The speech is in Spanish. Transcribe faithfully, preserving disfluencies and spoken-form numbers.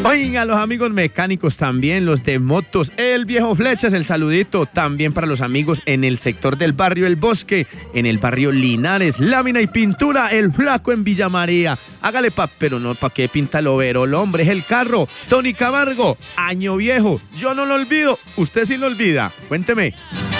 Oigan, los amigos mecánicos también, los de motos, el viejo Flechas, el saludito también para los amigos en el sector del barrio El Bosque, en el barrio Linares, lámina y pintura, el flaco en Villa María. Hágale pa, pero no, ¿pa' qué pinta el overol, hombre? Es el carro. Tony Camargo, año viejo, yo no lo olvido, usted sí lo olvida. Cuénteme.